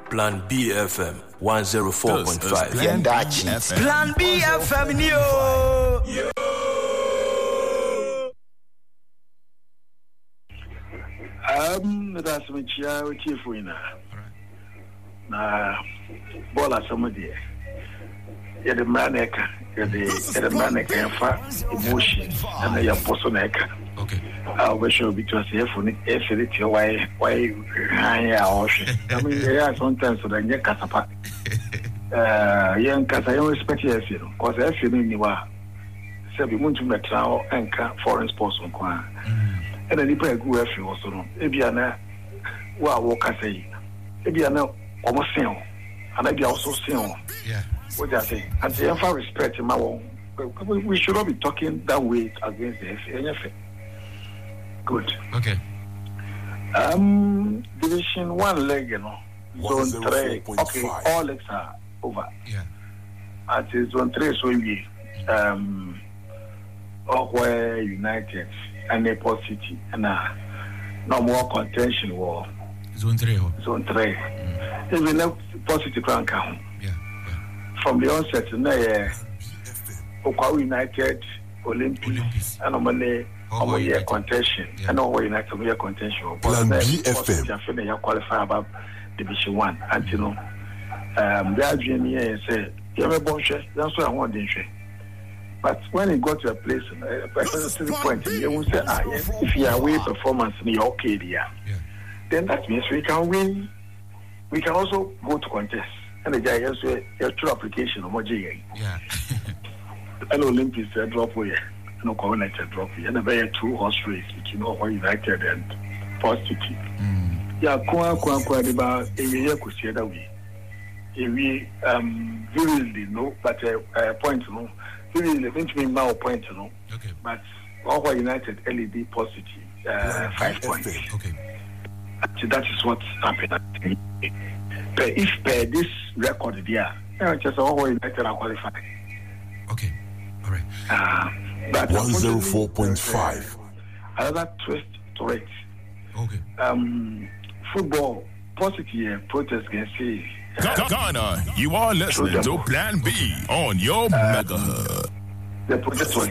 Plan B FM 104.5. Plan B FM Neo. That's me chia chief winner. Na bola somebody. Yeah, the maneka, the maneka fa emotion and the aposoneka. Okay. I wish you because if it why I mean there are sometimes so that you kasapa. Young kasa you respect you feel because I feel you are say we want to metra and foreign sports on kwa. And then people go if you also know. Ebiana wa wo kasa yi. Ebiana almost same. And I be also same. Yeah. What I say, and the for respect my own. We should not be talking that way against the FA. Good. Okay. Division 1 leg, you know. Zone 3. Okay, all legs are over. Yeah. At zone 3, so we Ohwe United and Nepal City and no more contention war. Zone 3. Zone 3. Even no positive rank count. Yeah. From the onset, Okwa United, Olympics, and Omale year contention, and Ohwe United year contention. Plan B FM. I feel you qualify about Division 1. And you know, the dream here say, "You have a bunch. That's what I want to say." But when you go to a place, a certain point, you will say, if you are away performance in your okay, then that means we can win. We can also go to contest. And the guy has a true application of Moji. Yeah. And Olympics drop away. No United drop away. And a very 2-horse race between Ohwe United and Port City. Yeah, Kwa about a year could see that way. We really no, but a point no. Really, going to be now point no. Okay. But Ohwe United LED positive 5 points. Okay. So that is what's happening. But if this record there, just Ohwe United are qualified. Okay. All right. But 104.5. Another twist to it. Okay. Football positive protest against Ghana, you are listening to Plan B on your mega. The protest was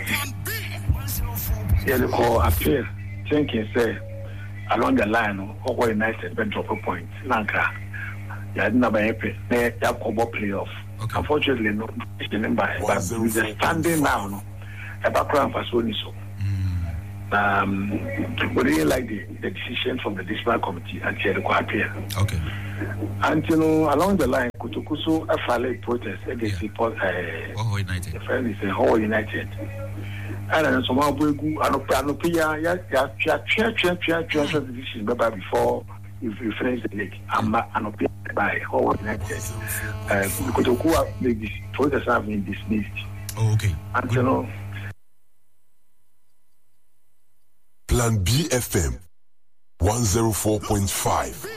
they call appeal thinking say along the line Ohwe United been drop a point. Lanka. Yeah, never happy. They have combo playoff. Okay. Unfortunately, no. But with the standing now, no. A background for so. We really like the decision from the disciplinary committee until the appeal. Okay. And you know, along the line, Kutukusu FLA protest against the Ohwe United. The friend is Ohwe United. And then somehow we go Anopia, decision before if you finish the league. I'm Anopia by Ohwe United. Kutuku the protest have been dismissed. Oh, okay. And you know. Plan B FM 104.5.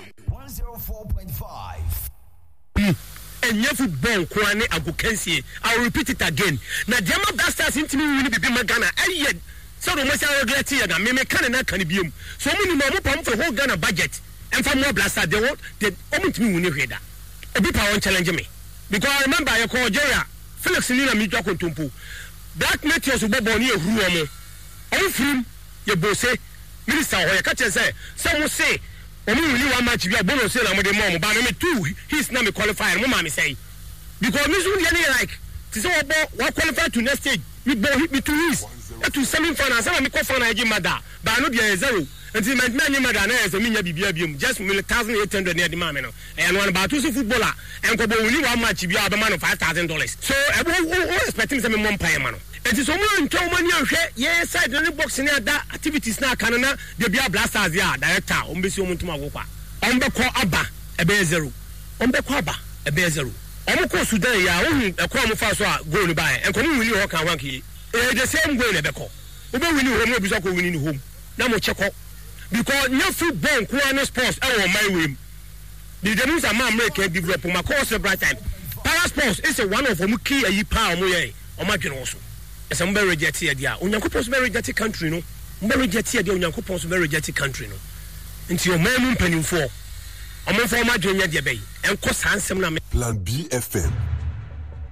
104.5. And your football, Kwane Agukensi. I'll repeat it again. Now, Jama Blasters into me will be Magana. And yet, so the most I regret here that Meme Canada can be. So many more pump for whole Ghana budget. And for more Blaster, they won't, they omit me when you hear that. A bit power challenge me. Because I remember I called Jaya, Felix Nina Mija Kontumpu. Black Meteors will be born here, Ruamo. All from your boss, Minister, or your catcher say, some will say, only one match we are bonus sale with the mom, but I mean, two, he's not qualified, Mamma say. Because Miss William, like, to say about what qualified to next stage, we hit me 2 years. To semi-final, some of me call for a mother, but I know there is zero. Until my mother is a mini BBM, just 1,800 near the mamma, and one about 2 footballer, and go only one match, you are the man of $5,000. So I won't expect some one pay man. It is only in Tomania, yes, I don't box in that activities now, Canada, the Bia Blasters, yeah, director, Umbisi Mutumagopa. Umbeko Abba, a bezeru. Umbeko Abba, a bezeru. Umko Sudan, ya, a crumb of us going by, and come with you, Kawanki. The same way, Nebeko. Ube we knew home, Bizako winning home. Now, check out. Because no football, Kuano sports, I want my way. The Demus are my make a develop my course of bright time. Parasports is a one of them key a power, or my also. As I'm very jetty idea. Unyankopos very jetty country, no. Very jetty idea, Unyankopos very jetty country, no. Into your man penny for. ɔmo fa ɔmo adwene nya de bɛyi enko sansem na Plan B FM